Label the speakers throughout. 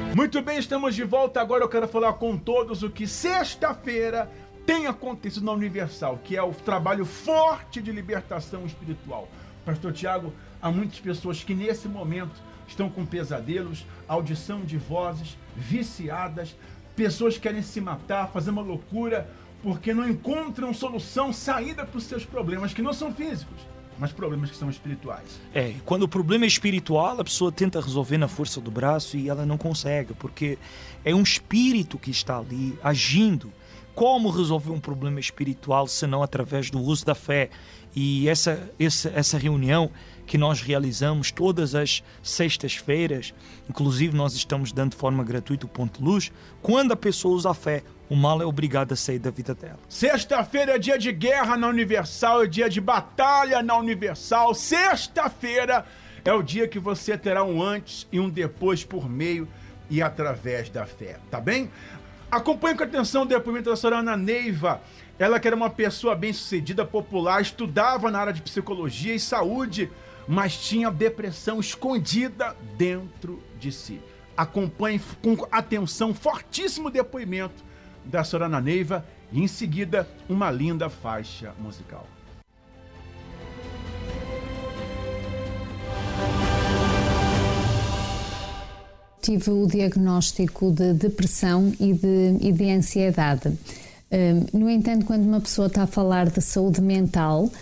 Speaker 1: Muito bem, estamos de volta. Agora eu quero falar com todos o que sexta-feira tem acontecido na Universal, que é o trabalho forte de libertação espiritual. Pastor Tiago, há muitas pessoas que nesse momento estão com pesadelos, audição de vozes, viciadas, pessoas que querem se matar, fazer uma loucura, porque não encontram solução, saída para os seus problemas, que não são físicos, mas problemas que são espirituais.
Speaker 2: Quando o problema é espiritual, a pessoa tenta resolver na força do braço e ela não consegue, porque é um espírito que está ali agindo. Como resolver um problema espiritual senão através do uso da fé? E essa reunião que nós realizamos todas as sextas-feiras, inclusive nós estamos dando de forma gratuita o Ponto de Luz, quando a pessoa usa a fé, o mal é obrigado a sair da vida dela.
Speaker 1: Sexta-feira é dia de guerra na Universal, é dia de batalha na Universal. Sexta-feira é o dia que você terá um antes e um depois por meio e através da fé, tá bem? Acompanhe com atenção o depoimento da senhora Ana Neiva. Ela que era uma pessoa bem-sucedida, popular, estudava na área de psicologia e saúde, mas tinha depressão escondida dentro de si. Acompanhe com atenção fortíssimo depoimento da senhora Ana Neiva e em seguida uma linda faixa musical.
Speaker 3: Tive o diagnóstico de depressão e de ansiedade. No entanto, quando uma pessoa está a falar de saúde mental,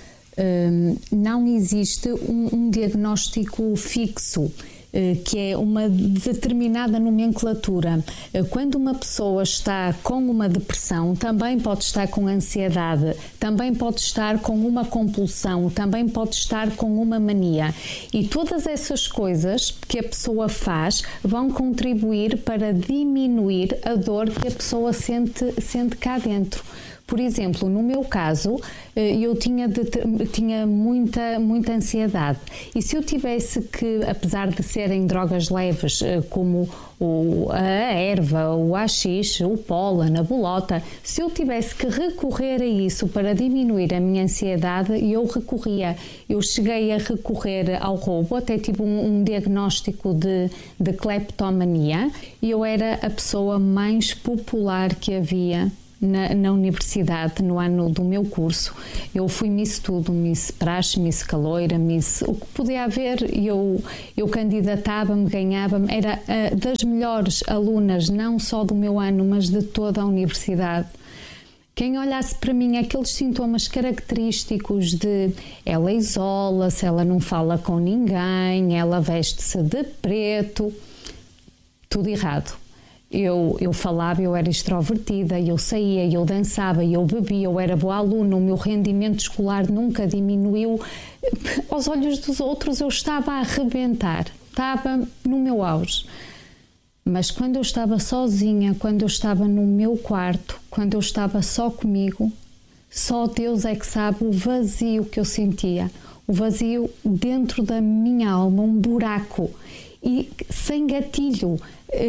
Speaker 3: não existe um diagnóstico fixo, que é uma determinada nomenclatura. Quando uma pessoa está com uma depressão, também pode estar com ansiedade, também pode estar com uma compulsão, também pode estar com uma mania. E todas essas coisas que a pessoa faz vão contribuir para diminuir a dor que a pessoa sente cá dentro. Por exemplo, no meu caso, eu tinha muita ansiedade. E se eu tivesse que, apesar de serem drogas leves, como a erva, o AX, o pólen, a bolota, se eu tivesse que recorrer a isso para diminuir a minha ansiedade, eu recorria. Eu cheguei a recorrer ao roubo, até tive um diagnóstico de cleptomania, e eu era a pessoa mais popular que havia na universidade, no ano do meu curso. Eu fui Miss tudo, Miss Praxe, Miss Caloira, Miss o que podia haver, eu candidatava-me, ganhava-me, era das melhores alunas, não só do meu ano, mas de toda a universidade. Quem olhasse para mim, aqueles sintomas característicos de ela isola-se, ela não fala com ninguém, ela veste-se de preto, tudo errado. Eu falava, eu era extrovertida, eu saía, eu dançava, eu bebia, eu era boa aluna, o meu rendimento escolar nunca diminuiu. Aos olhos dos outros eu estava a arrebentar, estava no meu auge. Mas quando eu estava sozinha, quando eu estava no meu quarto, quando eu estava só comigo, só Deus é que sabe o vazio que eu sentia. O vazio dentro da minha alma, um buraco. E sem gatilho.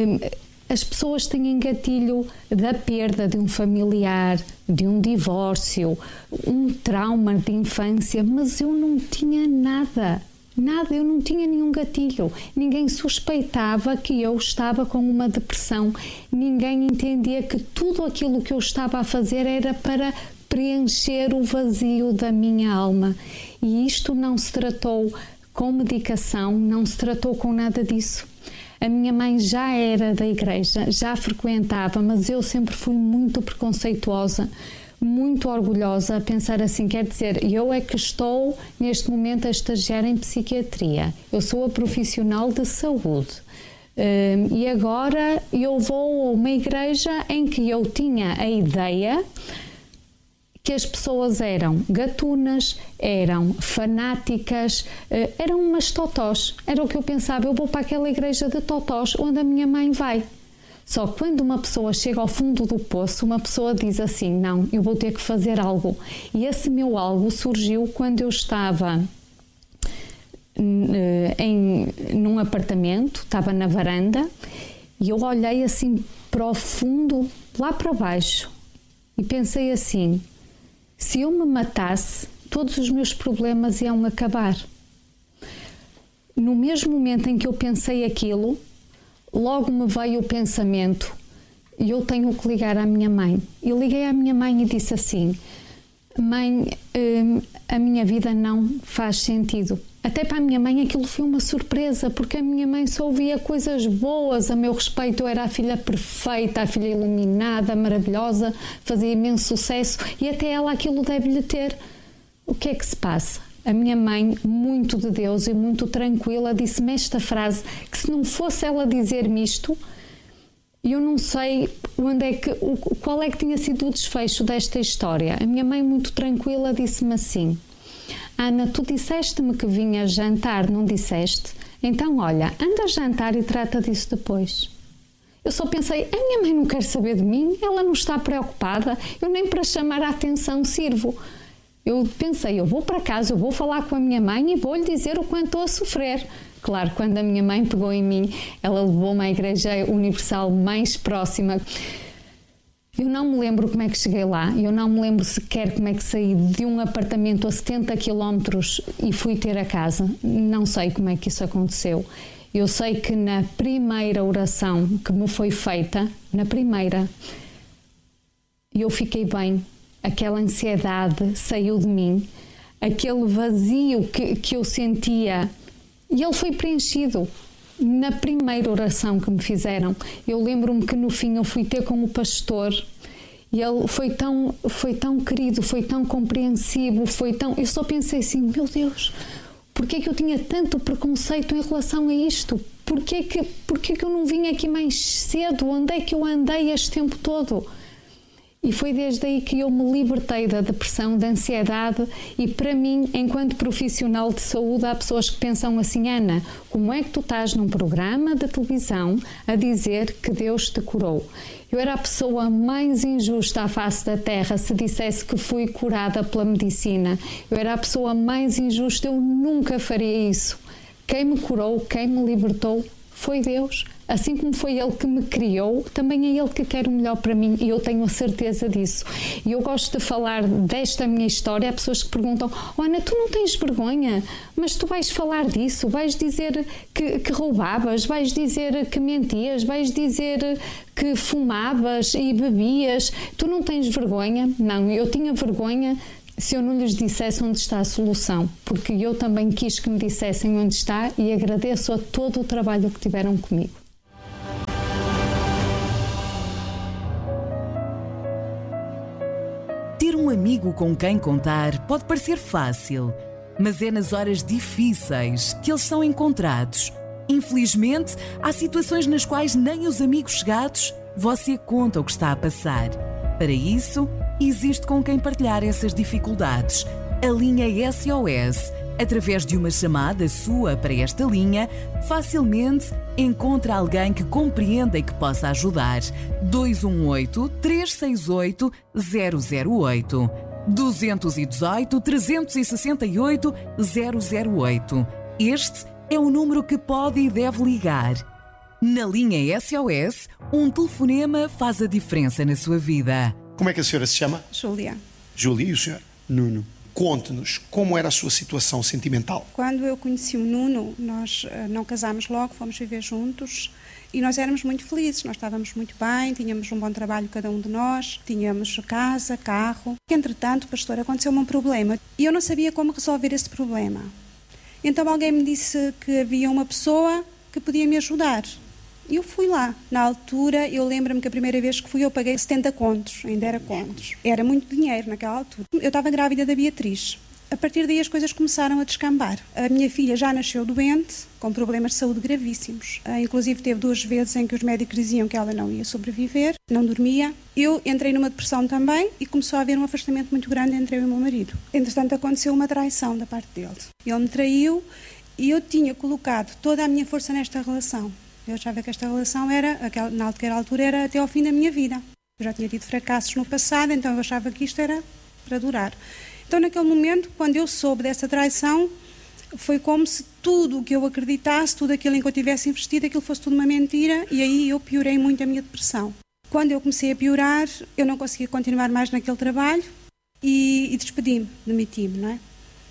Speaker 3: As pessoas têm gatilho da perda de um familiar, de um divórcio, um trauma de infância, mas eu não tinha nada, eu não tinha nenhum gatilho. Ninguém suspeitava que eu estava com uma depressão, ninguém entendia que tudo aquilo que eu estava a fazer era para preencher o vazio da minha alma. E isto não se tratou com medicação, não se tratou com nada disso. A minha mãe já era da igreja, já frequentava, mas eu sempre fui muito preconceituosa, muito orgulhosa, a pensar assim, quer dizer, eu é que estou neste momento a estagiar em psiquiatria, eu sou a profissional de saúde. E agora eu vou a uma igreja em que eu tinha a ideia que as pessoas eram gatunas, eram fanáticas, eram umas totós. Era o que eu pensava, eu vou para aquela igreja de totós onde a minha mãe vai. Só que quando uma pessoa chega ao fundo do poço, uma pessoa diz assim, não, eu vou ter que fazer algo. E esse meu algo surgiu quando eu estava num apartamento, estava na varanda, e eu olhei assim para o fundo, lá para baixo, e pensei assim, se eu me matasse, todos os meus problemas iam acabar. No mesmo momento em que eu pensei aquilo, logo me veio o pensamento, e eu tenho que ligar à minha mãe. E liguei à minha mãe e disse assim: mãe, a minha vida não faz sentido. Até para a minha mãe aquilo foi uma surpresa, porque a minha mãe só ouvia coisas boas a meu respeito. Eu era a filha perfeita, a filha iluminada, maravilhosa, fazia imenso sucesso, e até ela aquilo deve-lhe ter. O que é que se passa? A minha mãe, muito de Deus e muito tranquila, disse-me esta frase, que se não fosse ela dizer-me isto, eu não sei qual é que tinha sido o desfecho desta história. A minha mãe, muito tranquila, disse-me assim: Ana, tu disseste-me que vinhas jantar, não disseste? Então, olha, anda a jantar e trata disso depois. Eu só pensei, a minha mãe não quer saber de mim, ela não está preocupada, eu nem para chamar a atenção sirvo. Eu pensei, eu vou para casa, eu vou falar com a minha mãe e vou-lhe dizer o quanto estou a sofrer. Claro, quando a minha mãe pegou em mim, ela levou-me à Igreja Universal mais próxima. Eu não me lembro como é que cheguei lá, eu não me lembro sequer como é que saí de um apartamento a 70 km e fui ter a casa. Não sei como é que isso aconteceu. Eu sei que na primeira oração que me foi feita, na primeira, eu fiquei bem. Aquela ansiedade saiu de mim, aquele vazio que eu sentia, e ele foi preenchido. Na primeira oração que me fizeram, eu lembro-me que no fim eu fui ter com o pastor e ele foi tão querido, foi tão compreensivo, eu só pensei assim, meu Deus, porquê é que eu tinha tanto preconceito em relação a isto? Porquê é que eu não vim aqui mais cedo? Onde é que eu andei este tempo todo? E foi desde aí que eu me libertei da depressão, da ansiedade, e para mim, enquanto profissional de saúde, há pessoas que pensam assim: Ana, como é que tu estás num programa de televisão a dizer que Deus te curou? Eu era a pessoa mais injusta à face da terra se dissesse que fui curada pela medicina. Eu era a pessoa mais injusta, eu nunca faria isso. Quem me curou, quem me libertou foi Deus. Assim como foi Ele que me criou, também é Ele que quer o melhor para mim, e eu tenho a certeza disso. E eu gosto de falar desta minha história. Há pessoas que perguntam: oh, Ana, tu não tens vergonha? Mas tu vais falar disso? Vais dizer que roubavas? Vais dizer que mentias? Vais dizer que fumavas e bebias? Tu não tens vergonha? Não, eu tinha vergonha se eu não lhes dissesse onde está a solução, porque eu também quis que me dissessem onde está, e agradeço a todo o trabalho que tiveram comigo.
Speaker 4: Ter um amigo com quem contar pode parecer fácil, mas é nas horas difíceis que eles são encontrados. Infelizmente, há situações nas quais nem os amigos chegados você conta o que está a passar. Para isso, existe com quem partilhar essas dificuldades. A linha SOS. Através de uma chamada sua para esta linha, facilmente encontra alguém que compreenda e que possa ajudar. 218-368-008. 218-368-008. Este é o número que pode e deve ligar. Na linha SOS, um telefonema faz a diferença na sua vida.
Speaker 5: Como é que a senhora se chama?
Speaker 6: Júlia.
Speaker 5: Júlia, e o senhor? Nuno. Conte-nos como era a sua situação sentimental.
Speaker 6: Quando eu conheci o Nuno, nós não casámos logo, fomos viver juntos e nós éramos muito felizes, nós estávamos muito bem, tínhamos um bom trabalho cada um de nós, tínhamos casa, carro. Entretanto, pastor, aconteceu-me um problema e eu não sabia como resolver esse problema. Então alguém me disse que havia uma pessoa que podia me ajudar. E eu fui lá. Na altura, eu lembro-me que a primeira vez que fui eu paguei 70 contos, ainda era contos. Era muito dinheiro naquela altura. Eu estava grávida da Beatriz. A partir daí as coisas começaram a descambar. A minha filha já nasceu doente, com problemas de saúde gravíssimos. Inclusive teve 2 vezes em que os médicos diziam que ela não ia sobreviver, não dormia. Eu entrei numa depressão também e começou a haver um afastamento muito grande entre eu e o meu marido. Entretanto, aconteceu uma traição da parte dele. Ele me traiu e eu tinha colocado toda a minha força nesta relação. Eu achava que esta relação naquela altura era até ao fim da minha vida. Eu já tinha tido fracassos no passado, então eu achava que isto era para durar. Então, naquele momento, quando eu soube dessa traição, foi como se tudo o que eu acreditasse, tudo aquilo em que eu tivesse investido, aquilo fosse tudo uma mentira, e aí eu piorei muito a minha depressão. Quando eu comecei a piorar, eu não conseguia continuar mais naquele trabalho e despedi-me, demiti-me, não é?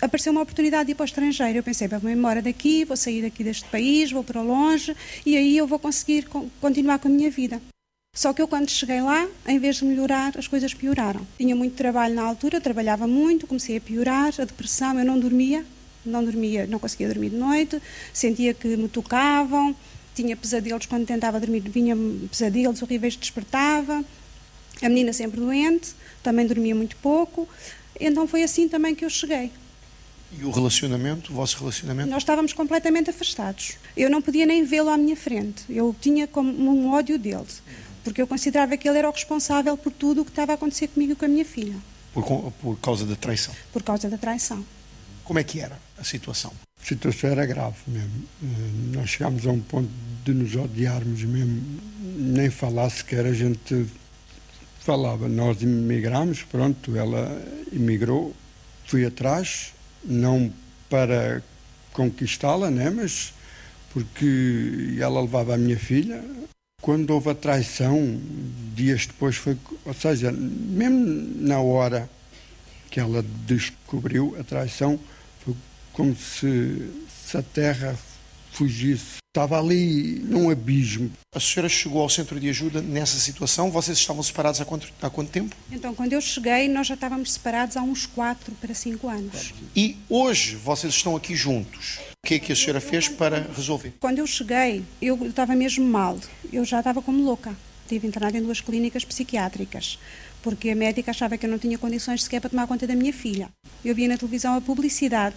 Speaker 6: apareceu uma oportunidade de ir para o estrangeiro. Eu pensei, vou embora daqui, vou sair daqui deste país, vou para longe e aí eu vou conseguir continuar com a minha vida. Só que eu, quando cheguei lá, em vez de melhorar, as coisas pioraram. Tinha muito trabalho na altura, eu trabalhava muito, comecei a piorar, a depressão, eu não dormia, não conseguia dormir de noite, sentia que me tocavam, tinha pesadelos, quando tentava dormir, vinha-me pesadelos horríveis, despertava, a menina sempre doente, também dormia muito pouco, então foi assim também que eu cheguei.
Speaker 5: E o relacionamento, o vosso relacionamento?
Speaker 6: Nós estávamos completamente afastados. Eu não podia nem vê-lo à minha frente, eu tinha como um ódio dele. Porque eu considerava que ele era o responsável por tudo o que estava a acontecer comigo e com a minha filha.
Speaker 5: Por causa da traição?
Speaker 6: Por causa da traição.
Speaker 5: Como é que era a situação?
Speaker 7: A situação era grave mesmo. Nós chegámos a um ponto de nos odiarmos mesmo. Nem falar sequer a gente falava. Nós emigramos, pronto, ela emigrou. Fui atrás, não para conquistá-la, né, mas porque ela levava a minha filha. Quando houve a traição, dias depois foi, ou seja, mesmo na hora que ela descobriu a traição, foi como se a terra fugisse. Estava ali num abismo.
Speaker 5: A senhora chegou ao centro de ajuda nessa situação? Vocês estavam separados há quanto tempo?
Speaker 6: Então, quando eu cheguei, nós já estávamos separados há uns 4 para 5 anos.
Speaker 5: E hoje vocês estão aqui juntos. O que é que a senhora fez para resolver?
Speaker 6: Quando eu cheguei, eu estava mesmo mal. Eu já estava como louca. Estive internada em 2 clínicas psiquiátricas, porque a médica achava que eu não tinha condições sequer para tomar conta da minha filha. Eu via na televisão a publicidade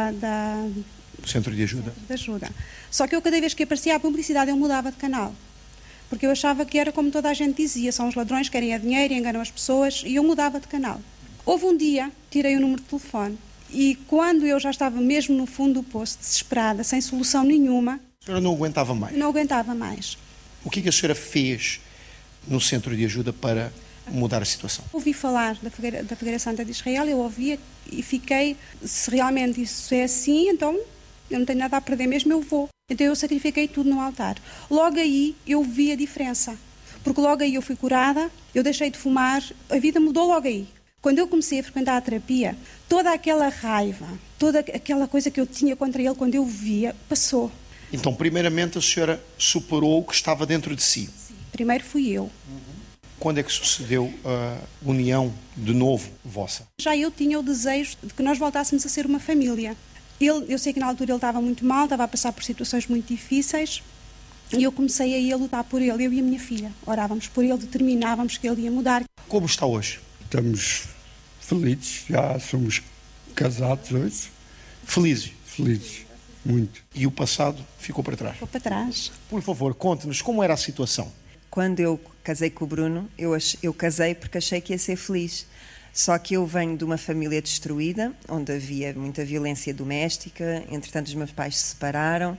Speaker 5: O centro de ajuda?
Speaker 6: De ajuda. Só que eu, cada vez que aparecia a publicidade, eu mudava de canal. Porque eu achava que era como toda a gente dizia, são os ladrões, querem a dinheiro e enganam as pessoas, e eu mudava de canal. Houve um dia, tirei o número de telefone, e quando eu já estava mesmo no fundo do poço, desesperada, sem solução nenhuma...
Speaker 5: A senhora não aguentava mais?
Speaker 6: Não aguentava mais.
Speaker 5: O que é que a senhora fez no centro de ajuda para mudar a situação?
Speaker 6: Ouvi falar da Figueira Santa de Israel, eu ouvia e fiquei, se realmente isso é assim, então eu não tenho nada a perder mesmo, eu vou. Então eu sacrifiquei tudo no altar. Logo aí eu vi a diferença, porque logo aí eu fui curada, eu deixei de fumar, a vida mudou logo aí. Quando eu comecei a frequentar a terapia, toda aquela raiva, toda aquela coisa que eu tinha contra ele, quando eu via, passou.
Speaker 5: Então, primeiramente, a senhora superou o que estava dentro de si.
Speaker 6: Sim. Primeiro fui eu.
Speaker 5: Quando é que sucedeu a união de novo vossa?
Speaker 6: Já eu tinha o desejo de que nós voltássemos a ser uma família. Eu sei que na altura ele estava muito mal, estava a passar por situações muito difíceis, e eu comecei a ir a lutar por ele, eu e a minha filha. Orávamos por ele, determinávamos que ele ia mudar.
Speaker 5: Como está hoje?
Speaker 7: Estamos felizes, já somos casados hoje.
Speaker 5: Felizes?
Speaker 7: Felizes, muito.
Speaker 5: E o passado ficou para trás?
Speaker 6: Ficou para trás.
Speaker 5: Por favor, conte-nos como era a situação.
Speaker 8: Quando eu casei com o Bruno, eu casei porque achei que ia ser feliz. Só que eu venho de uma família destruída, onde havia muita violência doméstica, entretanto os meus pais se separaram,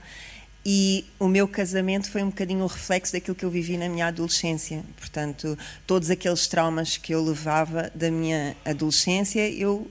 Speaker 8: e o meu casamento foi um bocadinho o reflexo daquilo que eu vivi na minha adolescência. Portanto, todos aqueles traumas que eu levava da minha adolescência, eu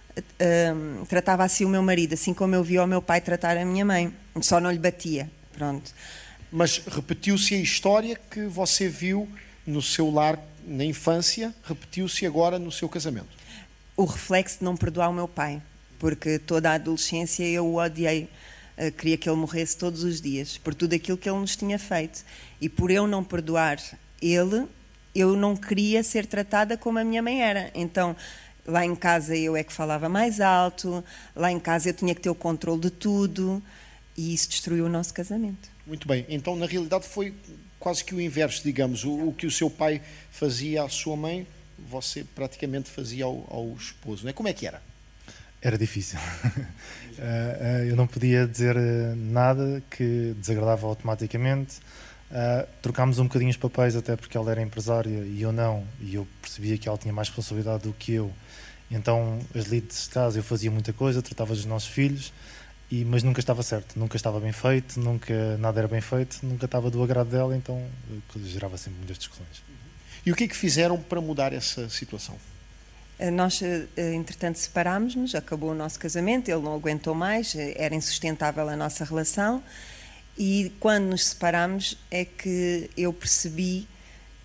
Speaker 8: tratava assim o meu marido, assim como eu via o meu pai tratar a minha mãe, só não lhe batia, pronto.
Speaker 5: Mas repetiu-se a história que você viu no seu lar na infância, repetiu-se agora no seu casamento?
Speaker 8: O reflexo de não perdoar o meu pai, porque toda a adolescência eu o odiei, queria que ele morresse todos os dias, por tudo aquilo que ele nos tinha feito. E por eu não perdoar ele, eu não queria ser tratada como a minha mãe era. Então, lá em casa eu é que falava mais alto, lá em casa eu tinha que ter o controle de tudo, e isso destruiu o nosso casamento.
Speaker 5: Muito bem, então na realidade foi quase que o inverso, digamos, o que o seu pai fazia à sua mãe, você praticamente fazia ao esposo, não é? Como é que era?
Speaker 9: Era difícil. Eu não podia dizer nada que desagradava automaticamente. Trocámos um bocadinho os papéis, até porque ela era empresária e eu não, e eu percebia que ela tinha mais responsabilidade do que eu. Então, as lides de casa, eu fazia muita coisa, tratava dos nossos filhos, mas nunca estava certo, nunca estava bem feito, nunca nada era bem feito, nunca estava do agrado dela, então gerava sempre muitas discussões.
Speaker 5: E o que é que fizeram para mudar essa situação?
Speaker 8: Nós, entretanto, separámos-nos, acabou o nosso casamento, ele não aguentou mais, era insustentável a nossa relação, e quando nos separámos é que eu percebi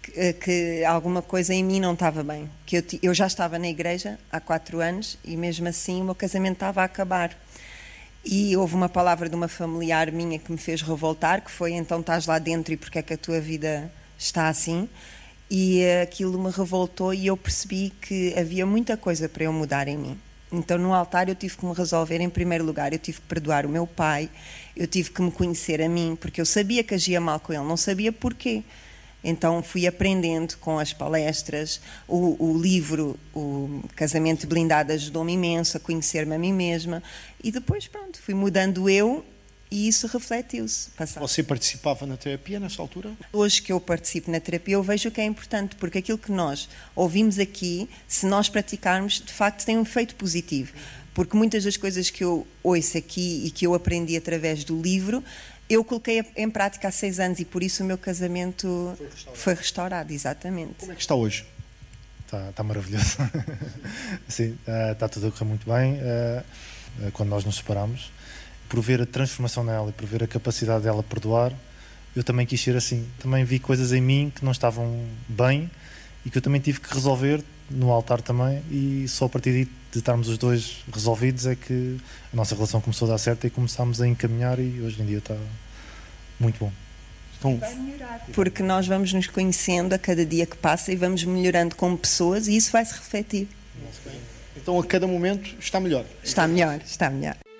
Speaker 8: que alguma coisa em mim não estava bem. Que eu já estava na igreja há 4 anos e mesmo assim o meu casamento estava a acabar. E houve uma palavra de uma familiar minha que me fez revoltar, que foi: então estás lá dentro e porque é que a tua vida está assim? E aquilo me revoltou e eu percebi que havia muita coisa para eu mudar em mim. Então no altar eu tive que me resolver em primeiro lugar, eu tive que perdoar o meu pai, eu tive que me conhecer a mim, porque eu sabia que agia mal com ele, não sabia porquê. Então fui aprendendo com as palestras, o livro, o Casamento Blindado ajudou-me imenso a conhecer-me a mim mesma e depois pronto, fui mudando eu e isso refletiu-se.
Speaker 5: Você participava na terapia nessa altura?
Speaker 8: Hoje que eu participo na terapia eu vejo que é importante, porque aquilo que nós ouvimos aqui, se nós praticarmos, de facto tem um efeito positivo. Porque muitas das coisas que eu ouço aqui e que eu aprendi através do livro, eu coloquei em prática há 6 anos e por isso o meu casamento foi restaurado, exatamente.
Speaker 5: Como é que está hoje?
Speaker 9: Está maravilhoso. Sim, está tudo a correr muito bem. Quando nós nos separamos, por ver a transformação nela e por ver a capacidade dela perdoar, eu também quis ser assim. Também vi coisas em mim que não estavam bem e que eu também tive que resolver no altar também, e só a partir de estarmos os dois resolvidos é que a nossa relação começou a dar certo e começámos a encaminhar e hoje em dia está muito bom.
Speaker 8: Então, vai melhorar, porque nós vamos nos conhecendo a cada dia que passa e vamos melhorando como pessoas e isso vai se refletir.
Speaker 5: Então a cada momento está melhor.
Speaker 8: Está melhor, está melhor.